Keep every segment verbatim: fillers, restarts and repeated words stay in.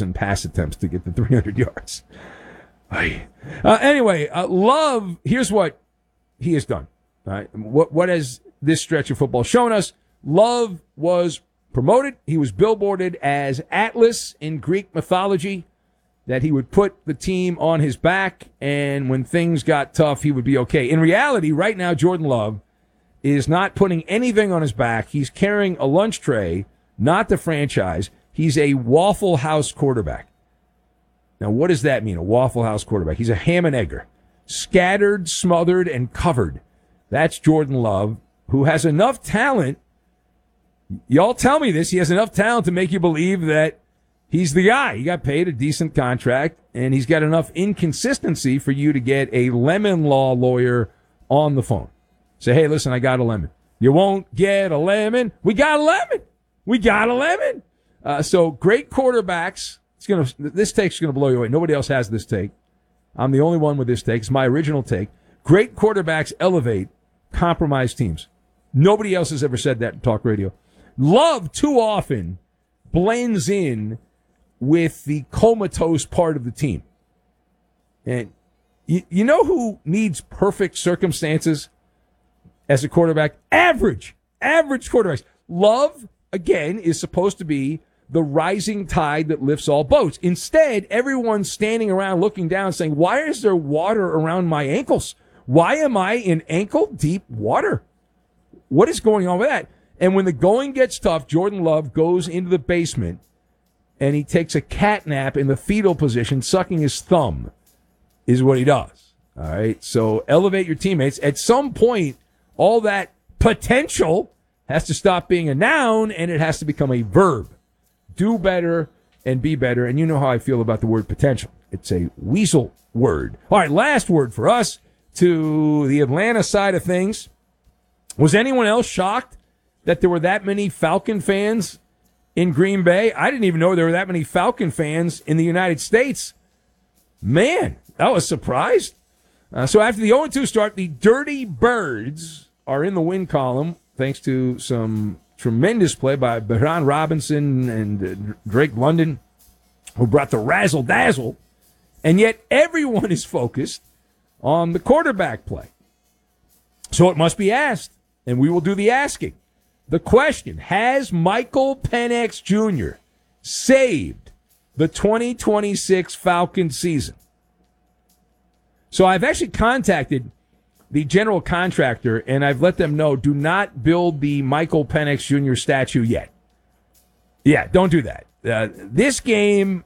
thousand pass attempts to get to three hundred yards. Uh, anyway, uh, Love, here's what he has done. All right? What, what has this stretch of football shown us? Love was promoted. He was billboarded as Atlas in Greek mythology, that he would put the team on his back, and when things got tough, he would be okay. In reality, right now, Jordan Love is not putting anything on his back. He's carrying a lunch tray, not the franchise. He's a Waffle House quarterback. Now, what does that mean, a Waffle House quarterback? He's a ham and egger, scattered, smothered, and covered. That's Jordan Love, who has enough talent. Y'all tell me this. He has enough talent to make you believe that he's the guy. He got paid a decent contract, and he's got enough inconsistency for you to get a lemon law lawyer on the phone. Say, hey, listen, I got a lemon. You won't get a lemon. We got a lemon. We got a lemon. Uh, so great quarterbacks. It's gonna. This take's going to blow you away. Nobody else has this take. I'm the only one with this take. It's my original take. Great quarterbacks elevate compromised teams. Nobody else has ever said that in talk radio. Love too often blends in with the comatose part of the team. And you, you know who needs perfect circumstances as a quarterback? Average. Average quarterbacks. Love, again, is supposed to be the rising tide that lifts all boats. Instead, everyone's standing around looking down saying, why is there water around my ankles? Why am I in ankle-deep water? What is going on with that? And when the going gets tough, Jordan Love goes into the basement and he takes a cat nap in the fetal position, sucking his thumb, is what he does. All right? So elevate your teammates. At some point, all that potential has to stop being a noun and it has to become a verb. Do better and be better. And you know how I feel about the word potential. It's a weasel word. All right, last word for us to the Atlanta side of things. Was anyone else shocked that there were that many Falcon fans in Green Bay? I didn't even know there were that many Falcon fans in the United States. Man, I was surprised. Uh, so after the oh and two start, the Dirty Birds are in the win column thanks to some tremendous play by Bijan Robinson and uh, Drake London, who brought the razzle-dazzle. And yet everyone is focused on the quarterback play. So it must be asked, and we will do the asking. The question, has Michael Penix Junior saved the twenty twenty-six Falcon season? So I've actually contacted the general contractor, and I've let them know, do not build the Michael Penix Junior statue yet. Yeah, don't do that. Uh, this game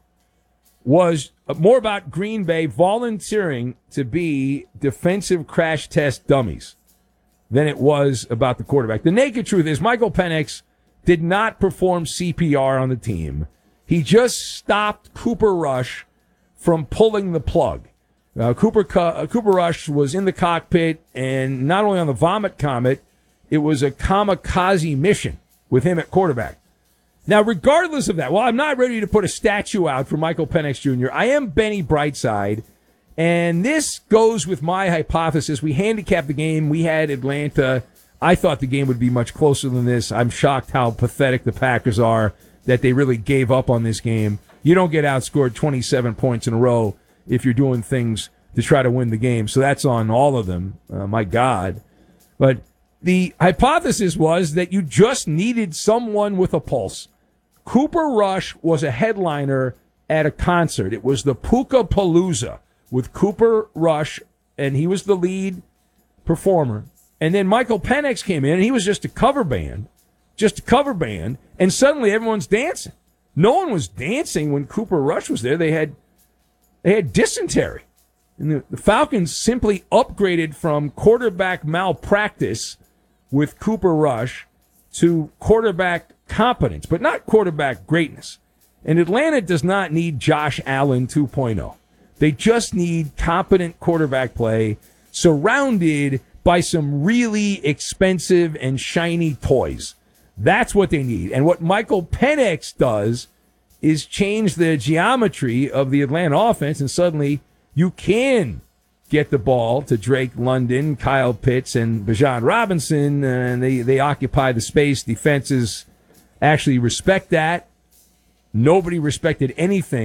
was more about Green Bay volunteering to be defensive crash test dummies than it was about the quarterback. The naked truth is Michael Penix did not perform C P R on the team. He just stopped Cooper Rush from pulling the plug. Uh, Cooper uh, Cooper Rush was in the cockpit, and not only on the Vomit Comet, it was a kamikaze mission with him at quarterback. Now, regardless of that, while I'm not ready to put a statue out for Michael Penix Junior, I am Benny Brightside, and this goes with my hypothesis. We handicapped the game. We had Atlanta. I thought the game would be much closer than this. I'm shocked how pathetic the Packers are, that they really gave up on this game. You don't get outscored twenty-seven points in a row if you're doing things to try to win the game. So that's on all of them. Uh, my God. But the hypothesis was that you just needed someone with a pulse. Cooper Rush was a headliner at a concert. It was the Puka-Palooza with Cooper Rush, and he was the lead performer. And then Michael Penix came in, and he was just a cover band, just a cover band, and suddenly everyone's dancing. No one was dancing when Cooper Rush was there. They had they had dysentery. And the, the Falcons simply upgraded from quarterback malpractice with Cooper Rush to quarterback competence, but not quarterback greatness. And Atlanta does not need Josh Allen two point oh. They just need competent quarterback play surrounded by some really expensive and shiny toys. That's what they need. And what Michael Penix does is change the geometry of the Atlanta offense, and suddenly you can get the ball to Drake London, Kyle Pitts, and Bijan Robinson, and they, they occupy the space. Defenses actually respect that. Nobody respected anything